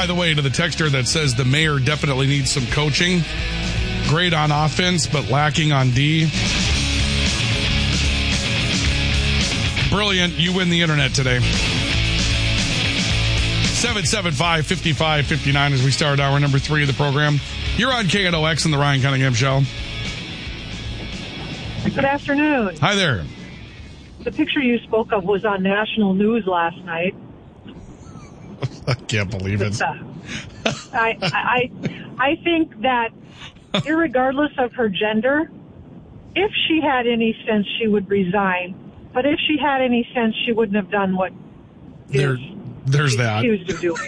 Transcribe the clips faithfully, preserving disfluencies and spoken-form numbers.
by the way, to the texter that says the mayor definitely needs some coaching. Great on offense, but lacking on D. Brilliant. You win the internet today. seven seven five, five five five nine as we start hour number three of the program. You're on K N O X and the Ryan Cunningham Show. Good afternoon. Hi there. The picture you spoke of was on national news last night. I can't believe it. Uh, I, I, I think that irregardless of her gender, if she had any sense, she would resign. But if she had any sense, she wouldn't have done what there, is there's that. accused of doing.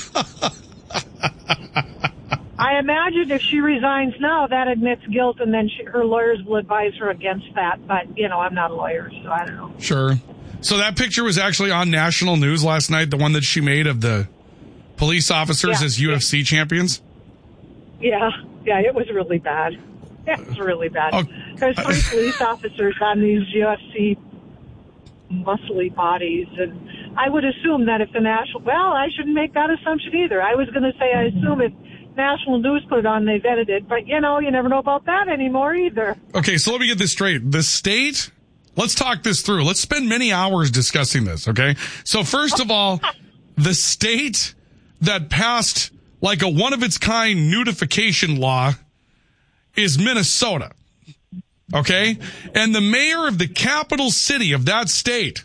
I imagine if she resigns now, that admits guilt, and then she, her lawyers will advise her against that. But, you know, I'm not a lawyer, so I don't know. Sure. So that picture was actually on national news last night, the one that she made of the police officers yeah, as U F C yeah. champions? Yeah, yeah, it was really bad. It was really bad. Oh. There's three police officers on these U F C muscly bodies, and I would assume that if the national, well, I shouldn't make that assumption either. I was going to say I assume if national news put it on, they vetted it, but you know, you never know about that anymore either. Okay, so let me get this straight. The state, let's talk this through. Let's spend many hours discussing this, okay? So first of all, the state that passed like a one-of-its-kind nudification law is Minnesota, okay? And the mayor of the capital city of that state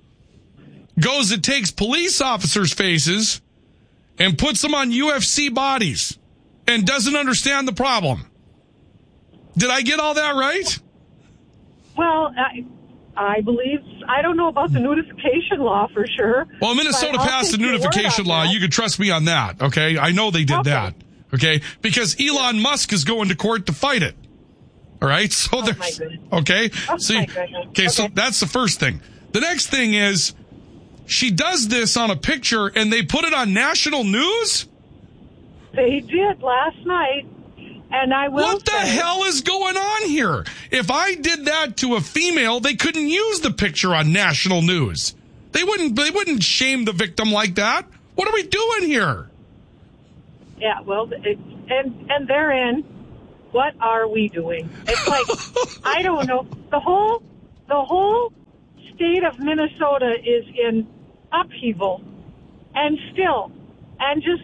goes and takes police officers' faces and puts them on U F C bodies and doesn't understand the problem. Did I get all that right? Well, I, I believe, I don't know about the notification law for sure. Well, Minnesota passed the notification law. You can trust me on that, okay? I know they did okay. that, okay? Because Elon Musk is going to court to fight it. All right? So oh, there's, okay? Oh, so, my okay, okay, so that's the first thing. The next thing is she does this on a picture and they put it on national news? They did last night. And I will What the say, hell is going on here? If I did that to a female, they couldn't use the picture on national news. They wouldn't they wouldn't shame the victim like that. What are we doing here? Yeah, well, it, and and therein, what are we doing? It's like, I don't know. The whole the whole state of Minnesota is in upheaval. And still, and just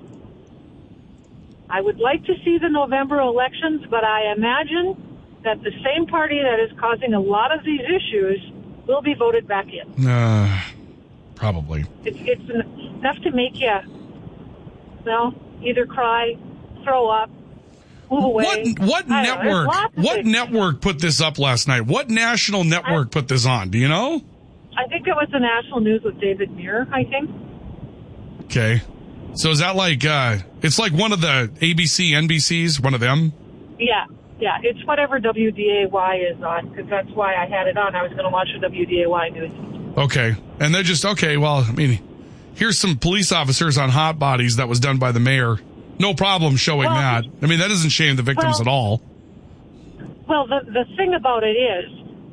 I would like to see the November elections, but I imagine that the same party that is causing a lot of these issues will be voted back in. Uh, probably. It's, it's enough to make you, well, either cry, throw up, move away. What, what network? What things. network put this up last night? What national network I, put this on? Do you know? I think it was the national news with David Muir, I think. Okay. So is that like, uh, it's like one of the A B C, N B Cs, one of them? Yeah, yeah. It's whatever W D A Y is on, because that's why I had it on. I was going to watch the W D A Y news. Okay. And they're just, okay, well, I mean, here's some police officers on hot bodies that was done by the mayor. No problem showing well, that. I mean, that doesn't shame the victims well, at all. Well, the, the thing about it is,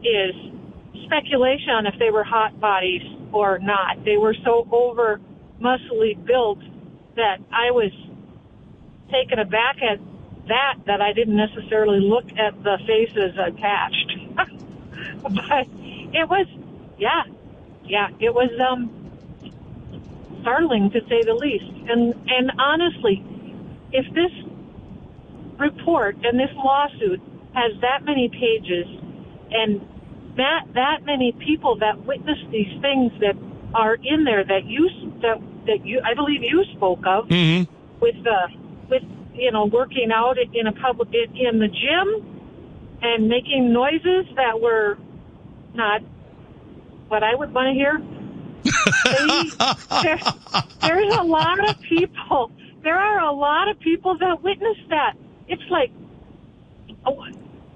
is speculation on if they were hot bodies or not. They were so over muscly built that I was taken aback at that, that I didn't necessarily look at the faces attached. But it was, yeah, yeah, it was um, startling to say the least. And, and honestly, if this report and this lawsuit has that many pages and that, that many people that witness these things that are in there that you, that, that you, I believe you spoke of, mm-hmm. with the, with, you know, working out in a public, in the gym and making noises that were not what I would want to hear. they, there, there's a lot of people, there are a lot of people that witness that. It's like, oh,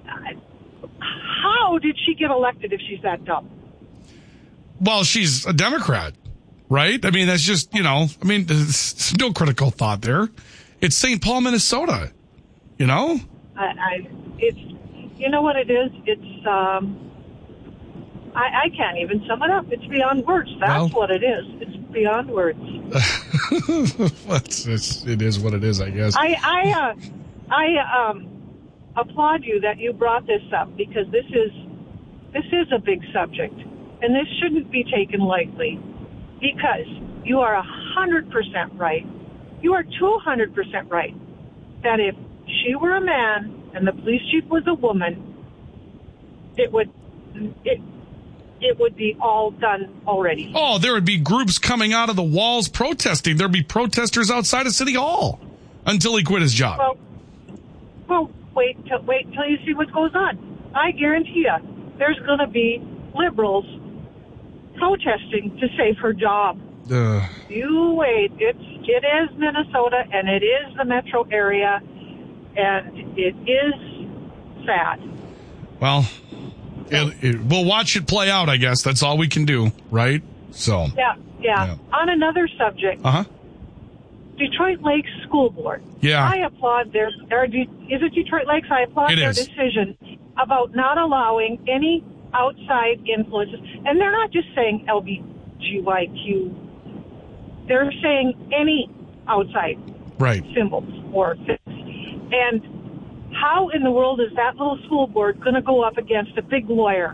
how did she get elected if she's that dumb? Well, she's a Democrat. Right? I mean, that's just, you know, I mean, there's no critical thought there. It's Saint Paul, Minnesota, you know? I, I it's, you know what it is? It's, um, I, I can't even sum it up. It's beyond words. That's well, what it is. It's beyond words. it's, it's, it is what it is, I guess. I I, uh, I um, applaud you that you brought this up, because this is this is a big subject, and this shouldn't be taken lightly, because you are a hundred percent right. You are two hundred percent right that if she were a man and the police chief was a woman, it would it it would be all done already. Oh, there would be groups coming out of the walls protesting. There'd be protesters outside of City Hall until he quit his job. Well, well wait till wait till you see what goes on. I guarantee you, there's going to be liberals protesting to save her job. Uh, you wait. It's it is Minnesota, and it is the metro area, and it is sad. Well, it, it, we'll watch it play out, I guess. That's all we can do, right? So. Yeah, yeah. yeah. On another subject. Uh-huh. Detroit Lakes School Board. Yeah. I applaud their, or is it Detroit Lakes? I applaud it their is. decision about not allowing any outside influences. And they're not just saying L G B T Q. They're saying any outside right. symbols or things. And how in the world is that little school board going to go up against a big lawyer?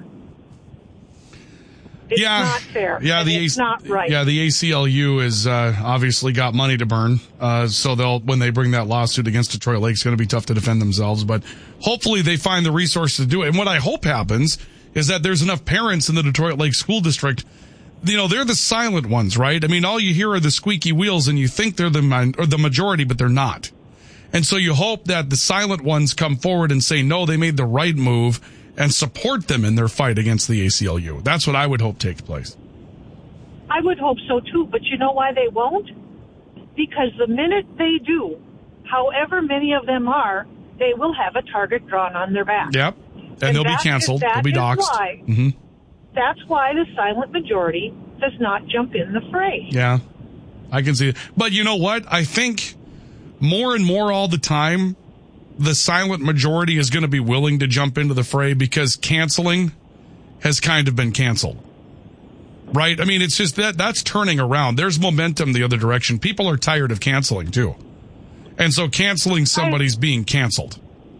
It's yeah, not fair. Yeah, the it's A- not right. Yeah, the A C L U is uh, obviously got money to burn, uh, so they'll when they bring that lawsuit against Detroit Lake, it's going to be tough to defend themselves. But hopefully, they find the resources to do it. And what I hope happens is that there's enough parents in the Detroit Lake School District. You know, they're the silent ones, right? I mean, all you hear are the squeaky wheels, and you think they're the min- or the majority, but they're not. And so you hope that the silent ones come forward and say, no, they made the right move, and support them in their fight against the A C L U. That's what I would hope takes place. I would hope so, too. But you know why they won't? Because the minute they do, however many of them are, they will have a target drawn on their back. Yep. And, and they'll be canceled. They'll be doxxed. Why, mm-hmm. That's why the silent majority does not jump in the fray. Yeah, I can see it. But you know what? I think more and more all the time, the silent majority is going to be willing to jump into the fray because canceling has kind of been canceled. Right? I mean, it's just that that's turning around. There's momentum the other direction. People are tired of canceling, too. And so canceling somebody's I, being canceled.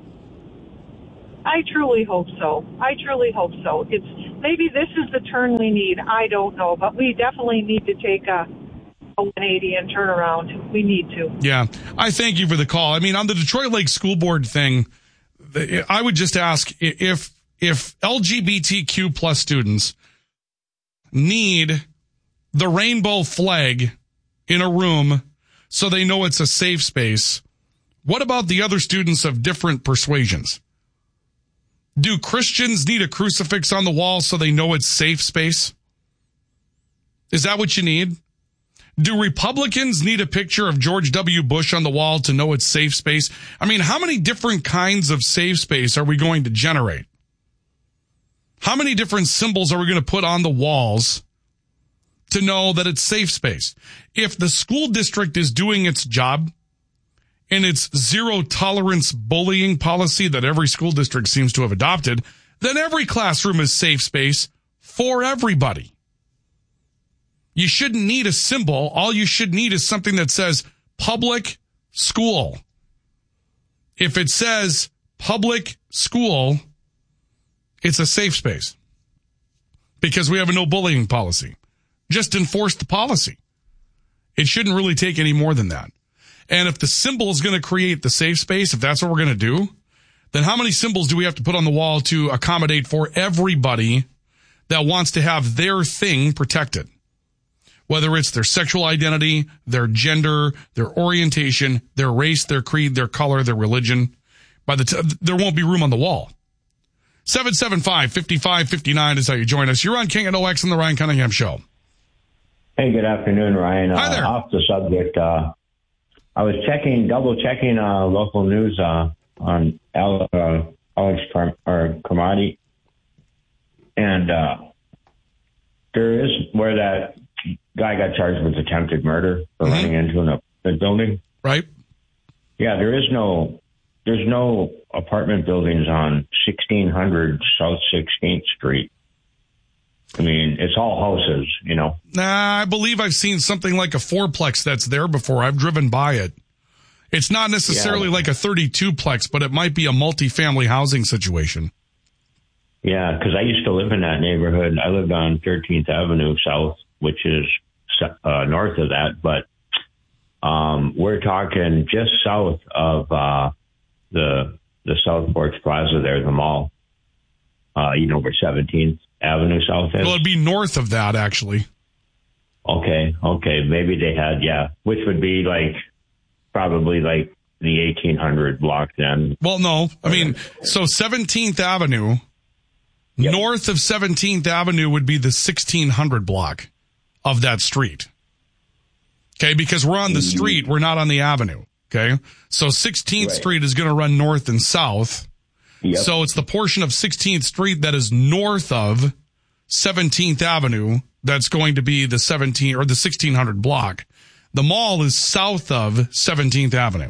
I truly hope so. I truly hope so. It's maybe this is the turn we need. I don't know. But we definitely need to take a, a one eighty and turn around. We need to. Yeah. I thank you for the call. I mean, on the Detroit Lake School Board thing, I would just ask if if L G B T Q plus students need the rainbow flag in a room so they know it's a safe space, what about the other students of different persuasions? Do Christians need a crucifix on the wall so they know it's safe space? Is that what you need? Do Republicans need a picture of George W. Bush on the wall to know it's safe space? I mean, how many different kinds of safe space are we going to generate? How many different symbols are we going to put on the walls to know that it's safe space? If the school district is doing its job and its zero tolerance bullying policy that every school district seems to have adopted, then every classroom is safe space for everybody. You shouldn't need a symbol. All you should need is something that says public school. If it says public school, it's a safe space because we have a no bullying policy. Just enforce the policy. It shouldn't really take any more than that. And if the symbol is going to create the safe space, if that's what we're going to do, then how many symbols do we have to put on the wall to accommodate for everybody that wants to have their thing protected? Whether it's their sexual identity, their gender, their orientation, their race, their creed, their color, their religion. By the t- there won't be room on the wall. seven seven five, five five five nine is how you join us. You're on King and O X and the Ryan Cunningham Show. Hey, good afternoon, Ryan. Hi there. Uh, off the subject, uh, I was checking, double checking uh, local news uh, on Alex, uh, Alex Car- or Cromartie, and uh, there is where that guy got charged with attempted murder for mm-hmm. running into an apartment building. Right. Yeah, there is no, there's no apartment buildings on sixteen hundred South sixteenth Street. I mean, it's all houses, you know. Nah, I believe I've seen something like a fourplex that's there before. I've driven by it. It's not necessarily yeah. like a thirty-two plex, but it might be a multifamily housing situation. Yeah, because I used to live in that neighborhood. I lived on thirteenth Avenue South, which is uh, north of that. But um, we're talking just south of uh, the the South Porch Plaza there, the mall. Uh, you know where seventeenth Avenue South is? Well, it'd be north of that, actually. Okay, okay. Maybe they had, yeah, which would be like probably like the eighteen hundred block then. Well, no. I mean, so seventeenth Avenue, yep. North of seventeenth Avenue would be the sixteen hundred block of that street. Okay, because we're on the street, we're not on the avenue. Okay, so sixteenth right. Street is going to run north and south. Yep. So it's the portion of sixteenth Street that is north of seventeenth Avenue that's going to be the seventeen or the sixteen hundred block. The mall is south of seventeenth Avenue.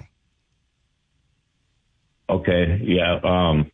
Okay. Yeah. Um,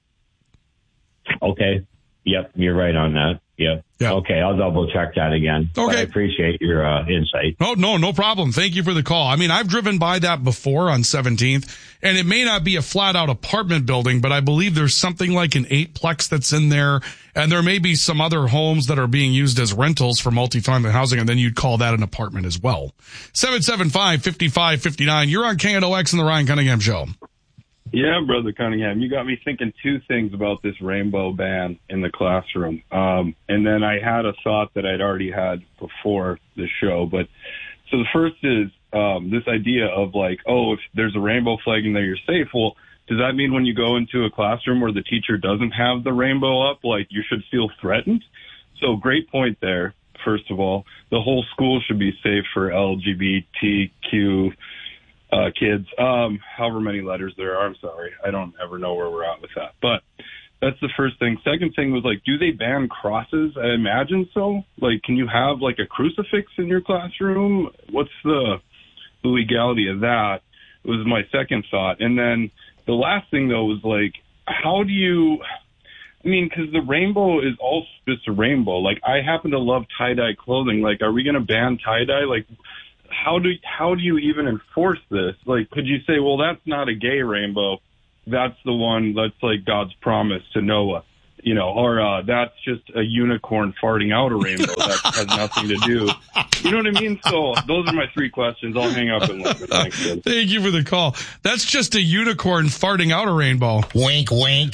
okay. Yep. You're right on that. Yep. Yeah. Okay. I'll double check that again. Okay. But I appreciate your uh, insight. Oh, no, no problem. Thank you for the call. I mean, I've driven by that before on seventeenth, and it may not be a flat out apartment building, but I believe there's something like an eightplex that's in there. And there may be some other homes that are being used as rentals for multifamily housing. And then you'd call that an apartment as well. seven seven five, five five five nine. You're on K N O X and the Ryan Cunningham Show. Yeah, Brother Cunningham, you got me thinking two things about this rainbow ban in the classroom. Um, and then I had a thought that I'd already had before the show. But so the first is um, this idea of like, oh, if there's a rainbow flagging there, you're safe. Well, does that mean when you go into a classroom where the teacher doesn't have the rainbow up, like you should feel threatened? So great point there, first of all. The whole school should be safe for L G B T Q Uh, kids, um, however many letters there are. I'm sorry. I don't ever know where we're at with that. But that's the first thing. Second thing was, like, do they ban crosses? I imagine so. Like, can you have, like, a crucifix in your classroom? What's the, the legality of that? Was my second thought. And then the last thing, though, was, like, how do you... I mean, because the rainbow is also just a rainbow. Like, I happen to love tie-dye clothing. Like, are we going to ban tie-dye? Like... How do how do you even enforce this? Like, could you say, well, that's not a gay rainbow. That's the one that's like God's promise to Noah, you know, or uh, that's just a unicorn farting out a rainbow. That has nothing to do. You know what I mean? So those are my three questions. I'll hang up and listen. Thanks, kid. Thank you for the call. That's just a unicorn farting out a rainbow. Wink, wink.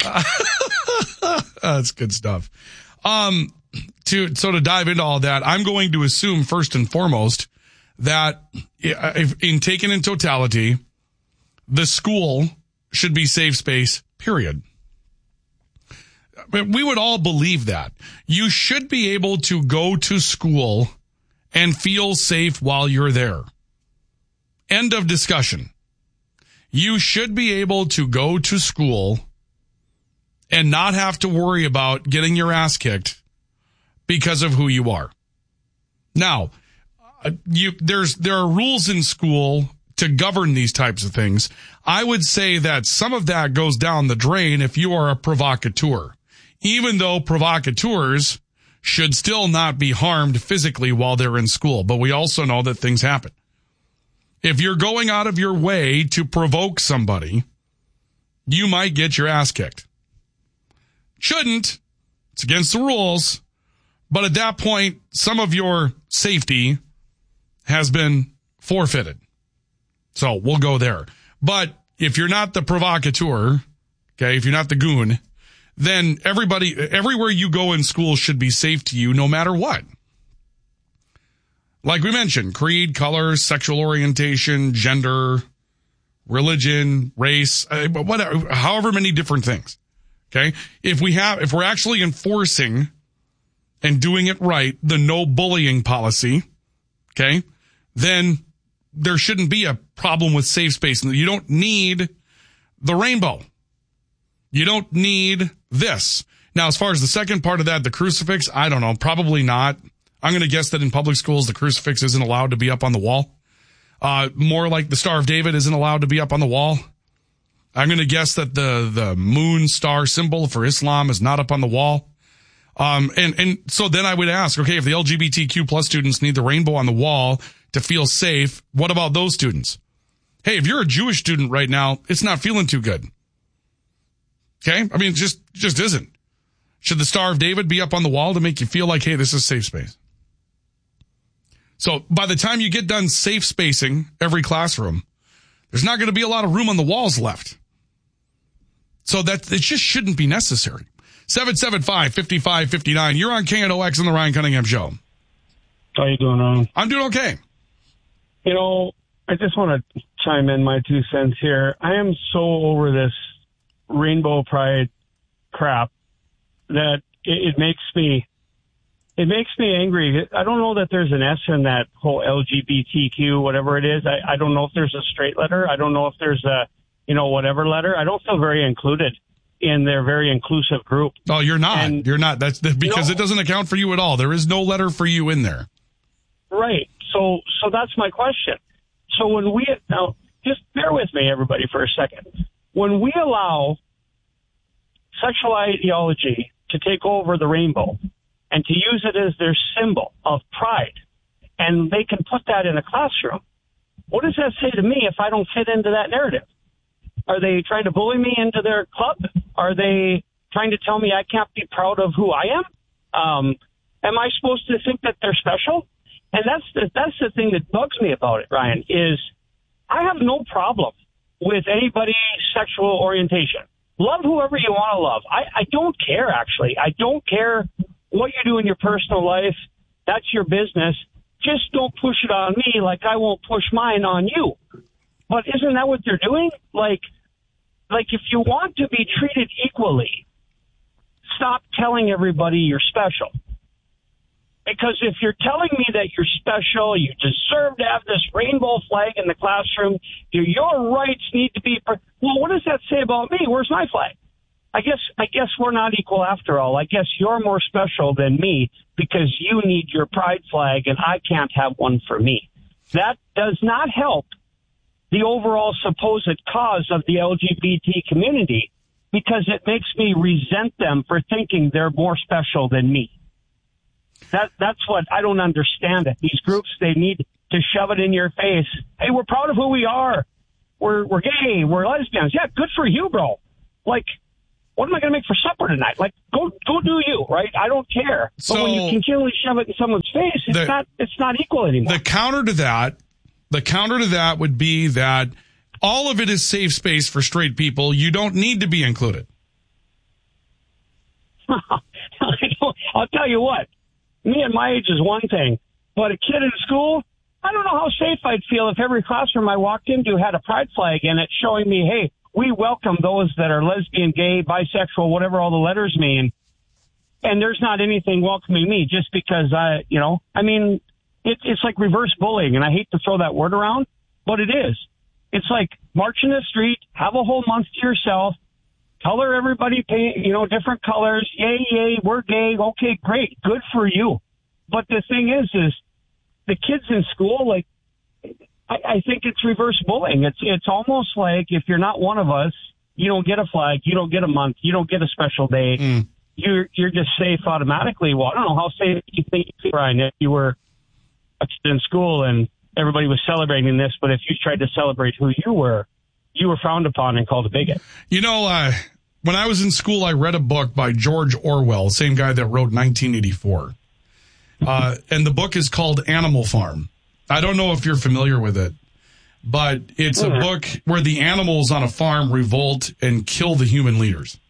That's good stuff. Um, to so to dive into all that, I'm going to assume first and foremost that if, in taken in totality, the school should be safe space, period. But we would all believe that. You should be able to go to school and feel safe while you're there. End of discussion. You should be able to go to school and not have to worry about getting your ass kicked because of who you are. Now, Uh, you, there's, there are rules in school to govern these types of things. I would say that some of that goes down the drain if you are a provocateur, even though provocateurs should still not be harmed physically while they're in school. But we also know that things happen. If you're going out of your way to provoke somebody, you might get your ass kicked. Shouldn't. It's against the rules. But at that point, some of your safety has been forfeited. So we'll go there. But if you're not the provocateur, okay, if you're not the goon, then everybody, everywhere you go in school should be safe to you no matter what. Like we mentioned, creed, color, sexual orientation, gender, religion, race, whatever, however many different things. Okay. If we have, if we're actually enforcing and doing it right, the no bullying policy, okay, then there shouldn't be a problem with safe space. You don't need the rainbow. You don't need this. Now, as far as the second part of that, the crucifix, I don't know, probably not. I'm going to guess that in public schools, the crucifix isn't allowed to be up on the wall. Uh, more like the Star of David isn't allowed to be up on the wall. I'm going to guess that the, the moon star symbol for Islam is not up on the wall. Um, and, and so then I would ask, okay, if the L G B T Q plus students need the rainbow on the wall to feel safe, what about those students? Hey, if you're a Jewish student right now, it's not feeling too good. Okay? I mean, it just, just isn't. Should the Star of David be up on the wall to make you feel like, hey, this is safe space? So by the time you get done safe spacing every classroom, there's not going to be a lot of room on the walls left. So that it just shouldn't be necessary. seven seven five, five five five nine. You're on K N O X and the Ryan Cunningham Show. How you doing, Ryan? I'm doing okay. You know, I just want to chime in my two cents here. I am so over this rainbow pride crap that it, it makes me it makes me angry. I don't know that there's an S in that whole L G B T Q, whatever it is. I, I don't know if there's a straight letter. I don't know if there's a, you know, whatever letter. I don't feel very included in their very inclusive group. Oh, you're not. And you're not. That's the, because no. it doesn't account for you at all. There is no letter for you in there. Right. So, so that's my question. So when we, now, just bear with me, everybody, for a second. When we allow sexual ideology to take over the rainbow and to use it as their symbol of pride, and they can put that in a classroom, what does that say to me if I don't fit into that narrative? Are they trying to bully me into their club? Are they trying to tell me I can't be proud of who I am? Um, am I supposed to think that they're special? And that's the, that's the thing that bugs me about it, Ryan, is I have no problem with anybody's sexual orientation. Love whoever you want to love. I, I don't care, actually. I don't care what you do in your personal life. That's your business. Just don't push it on me like I won't push mine on you. But isn't that what they're doing? Like, like if you want to be treated equally, stop telling everybody you're special. Because if you're telling me that you're special, you deserve to have this rainbow flag in the classroom, your, your rights need to be... Well, what does that say about me? Where's my flag? I guess I guess we're not equal after all. I guess you're more special than me because you need your pride flag and I can't have one for me. That does not help the overall supposed cause of the L G B T community because it makes me resent them for thinking they're more special than me. That that's what I don't understand it. These groups, they need to shove it in your face. Hey, we're proud of who we are. We're we're gay. We're lesbians. Yeah, good for you, bro. Like, what am I going to make for supper tonight? Like, go go do you, right? I don't care. So, but when you continually shove it in someone's face, it's the, not it's not equal anymore. The counter to that, the counter to that would be that all of it is safe space for straight people. You don't need to be included. I'll tell you what. Me at my age is one thing, but a kid in school, I don't know how safe I'd feel if every classroom I walked into had a pride flag in it showing me, hey, we welcome those that are lesbian, gay, bisexual, whatever all the letters mean. And there's not anything welcoming me just because I, you know, I mean, it, it's like reverse bullying. And I hate to throw that word around, but it is. It's like march in the street, have a whole month to yourself, color everybody, paint, you know, different colors. Yay, yay, we're gay. Okay, great. Good for you. But the thing is, is the kids in school, like, I, I think it's reverse bullying. It's it's almost like if you're not one of us, you don't get a flag, you don't get a month, you don't get a special day. Mm. You're you're just safe automatically. Well, I don't know how safe you think, Ryan, if you were a kid in school and everybody was celebrating this, but if you tried to celebrate who you were, you were frowned upon and called a bigot. You know, uh, when I was in school, I read a book by George Orwell, same guy that wrote nineteen eighty-four. Uh, and the book is called Animal Farm. I don't know if you're familiar with it, but it's a book where the animals on a farm revolt and kill the human leaders.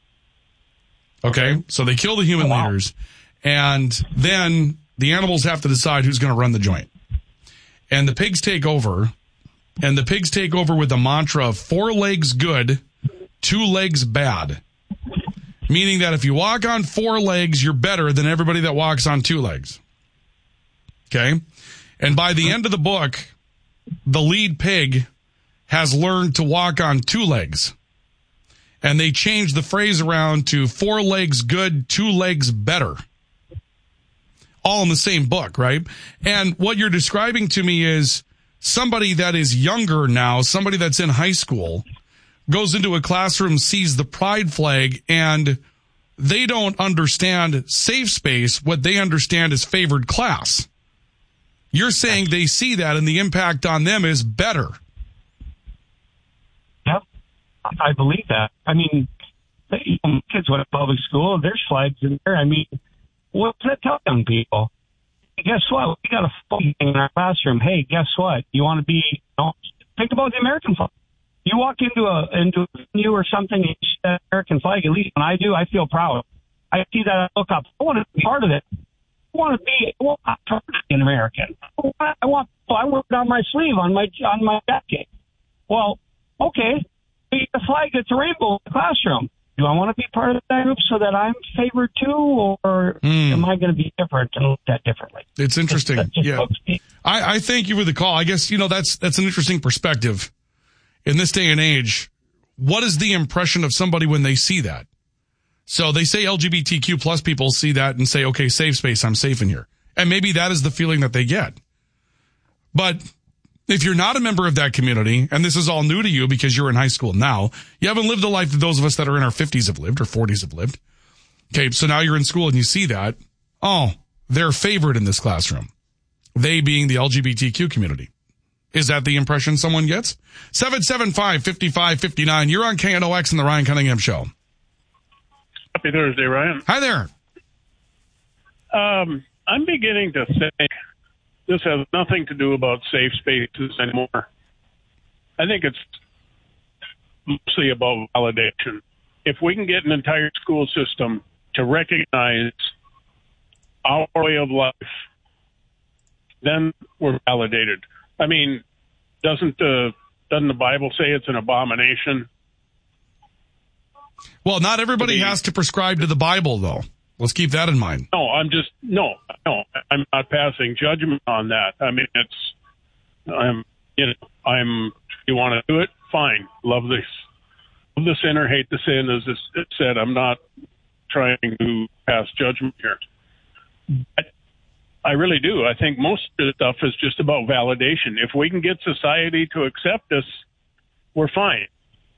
Okay? So they kill the human oh, wow. leaders, and then the animals have to decide who's going to run the joint. And the pigs take over, and the pigs take over with the mantra of four legs good, two legs bad. Meaning that if you walk on four legs, you're better than everybody that walks on two legs. Okay? And by the end of the book, the lead pig has learned to walk on two legs. And they changed the phrase around to four legs good, two legs better. All in the same book, right? And what you're describing to me is somebody that is younger now, somebody that's in high school, goes into a classroom, sees the pride flag, and they don't understand safe space. What they understand is favored class. You're saying they see that and the impact on them is better. Yep, I believe that. I mean, you know, kids went to public school, there's flags in there. I mean, what's that tell young people? Hey, guess what? We got a phone in our classroom. Hey, guess what? You want to be, you know, think about the American flag. You walk into a into a venue or something, and you see that American flag, at least when I do, I feel proud. I see that, I look up. I want to be part of it. I want to be, I want to be an American. I want, I work on my sleeve, on my on my jacket. Well, okay, the flag that's a rainbow in the classroom. Do I want to be part of that group so that I'm favored too, or mm. am I going to be different and look at differently? It's interesting. Yeah, I, I thank you for the call. I guess, you know, that's that's an interesting perspective. In this day and age, what is the impression of somebody when they see that? So they say L G B T Q plus people see that and say, okay, safe space, I'm safe in here. And maybe that is the feeling that they get. But if you're not a member of that community, and this is all new to you because you're in high school now, you haven't lived the life that those of us that are in our fifties have lived or forties have lived. Okay, so now you're in school and you see that. Oh, they're favored in this classroom. They being the L G B T Q community. Is that the impression someone gets? seven seven five, five five five nine. You're on K N O X and the Ryan Cunningham Show. Happy Thursday, Ryan. Hi there. Um, I'm beginning to think this has nothing to do about safe spaces anymore. I think it's mostly about validation. If we can get an entire school system to recognize our way of life, then we're validated. I mean, doesn't the doesn't the Bible say it's an abomination? Well, not everybody has to prescribe to the Bible, though. Let's keep that in mind. No, I'm just no, no. I'm not passing judgment on that. I mean, it's I'm you know I'm you want to do it, fine. Love this, love the sinner, hate the sin, as it said. I'm not trying to pass judgment here. But I really do. I think most of the stuff is just about validation. If we can get society to accept us, we're fine.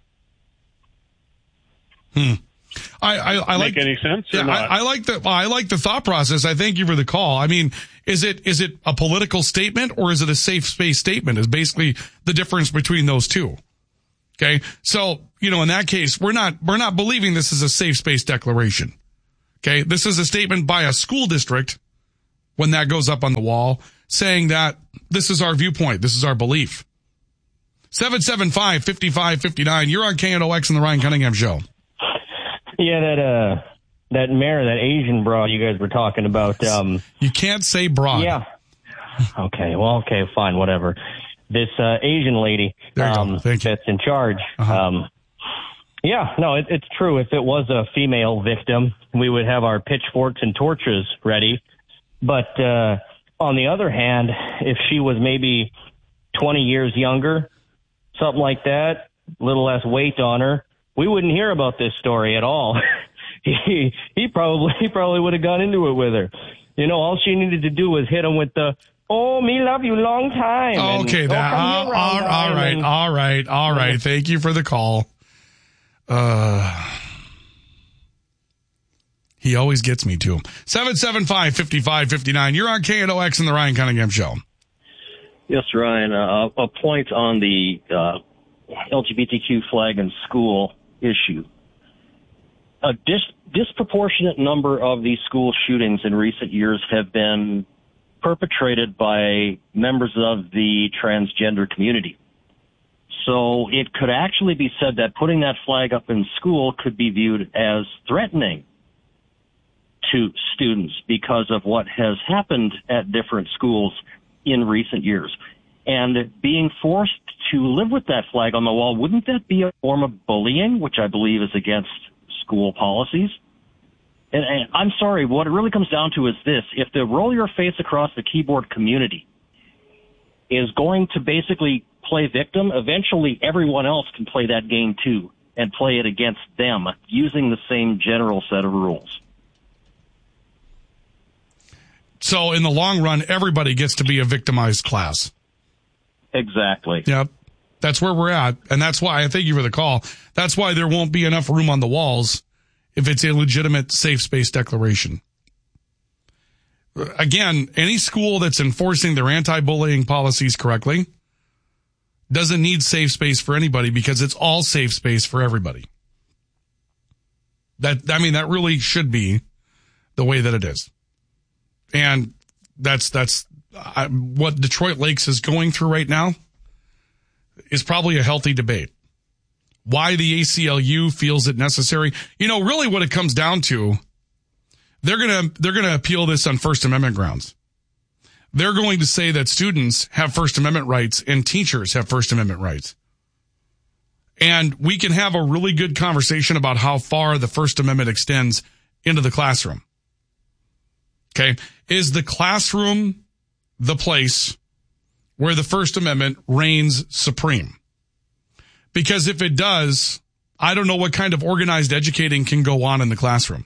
Hmm. I, I, I Make like any sense? Yeah, I, I like the I like the thought process. I thank you for the call. I mean, is it is it a political statement or is it a safe space statement? Is basically the difference between those two. Okay, so you know, in that case, we're not we're not believing this is a safe space declaration. Okay, this is a statement by a school district when that goes up on the wall, saying that this is our viewpoint, this is our belief. seven seven five, five five five nine. You're on K N O X and the Ryan Cunningham Show. Yeah, that uh, that mayor, that Asian broad you guys were talking about. Um, you can't say broad. Yeah. Okay. Well, okay, fine, whatever. This uh, Asian lady um, that's in charge. Uh-huh. Um, yeah, no, it, it's true. If it was a female victim, we would have our pitchforks and torches ready. But uh, on the other hand, if she was maybe twenty years younger, something like that, a little less weight on her, we wouldn't hear about this story at all. he he probably he probably would have gone into it with her. You know, all she needed to do was hit him with the "Oh, me love you long time." Oh, okay, and, that oh, all, all, all right, and, all right, all right. Thank you for the call. Uh, he always gets me too. seven seven five, five five five nine. You're on K N O X and the Ryan Cunningham Show. Yes, Ryan. Uh, a point on the uh, L G B T Q flag in school issue. A dis- disproportionate number of these school shootings in recent years have been perpetrated by members of the transgender community. So it could actually be said that putting that flag up in school could be viewed as threatening to students because of what has happened at different schools in recent years. And being forced to live with that flag on the wall, wouldn't that be a form of bullying, which I believe is against school policies? And, and I'm sorry, what it really comes down to is this. If the roll your face across the keyboard community is going to basically play victim, eventually everyone else can play that game too and play it against them using the same general set of rules. So in the long run, everybody gets to be a victimized class. Exactly. Yep. That's where we're at. And that's why I thank you for the call. That's why there won't be enough room on the walls if it's a legitimate safe space declaration. Again, any school that's enforcing their anti-bullying policies correctly doesn't need safe space for anybody because it's all safe space for everybody. That, I mean, that really should be the way that it is. And that's, that's uh, what Detroit Lakes is going through right now is probably a healthy debate. Why the A C L U feels it necessary. You know, really what it comes down to, they're going to, they're going to appeal this on First Amendment grounds. They're going to say that students have First Amendment rights and teachers have First Amendment rights. And we can have a really good conversation about how far the First Amendment extends into the classroom. Okay. Is the classroom the place where the First Amendment reigns supreme? Because if it does, I don't know what kind of organized educating can go on in the classroom.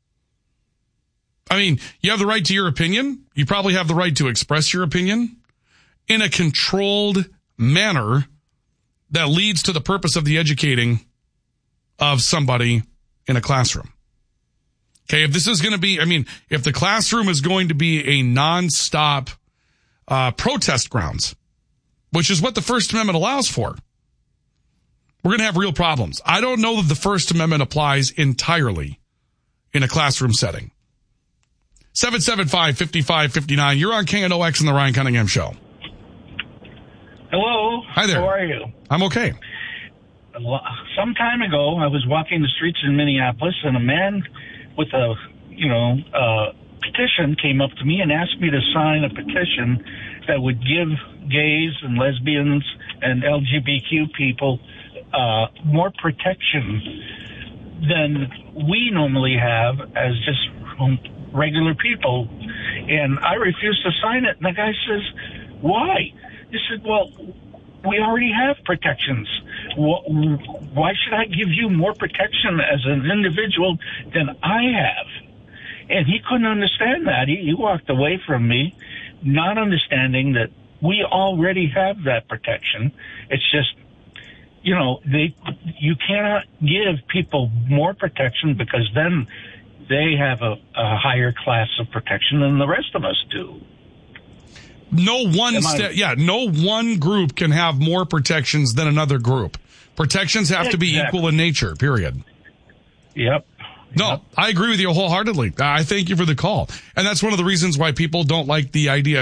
I mean, you have the right to your opinion. You probably have the right to express your opinion in a controlled manner that leads to the purpose of the educating of somebody in a classroom. Okay, if this is going to be, I mean, if the classroom is going to be a nonstop uh, protest grounds, which is what the First Amendment allows for, we're going to have real problems. I don't know that the First Amendment applies entirely in a classroom setting. seven seven five, five five five nine. You're on K N O X and the Ryan Cunningham Show. Hello. Hi there. How are you? I'm okay. Some time ago, I was walking the streets in Minneapolis, and a man with a, you know, uh, petition came up to me and asked me to sign a petition that would give gays and lesbians and L G B T Q people uh, more protection than we normally have as just regular people. And I refused to sign it. And the guy says, why? He said, well, we already have protections. Why should I give you more protection as an individual than I have? And he couldn't understand that. He, he walked away from me, not understanding that we already have that protection. It's just, you know, they you cannot give people more protection because then they have a, a higher class of protection than the rest of us do. No one, sta- yeah, no one group can have more protections than another group. Protections have exactly. to be equal in nature, period. Yep. No, yep. I agree with you wholeheartedly. I thank you for the call. And that's one of the reasons why people don't like the idea of